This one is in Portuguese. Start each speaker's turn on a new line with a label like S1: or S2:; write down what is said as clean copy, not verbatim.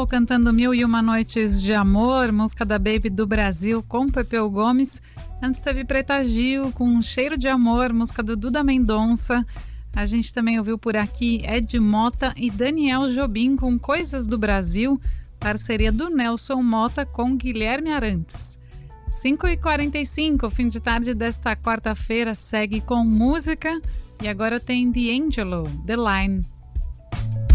S1: Carol cantando Mil e Uma Noites de Amor, música da Baby do Brasil com Pepeu Gomes. Antes teve Preta Gil com Cheiro de Amor, música do Duda Mendonça. A gente também ouviu por aqui Ed Mota e Daniel Jobim com Coisas do Brasil, parceria do Nelson Mota com Guilherme Arantes. 5h45, fim de tarde desta quarta-feira, segue com música e agora tem D'Angelo, The Line.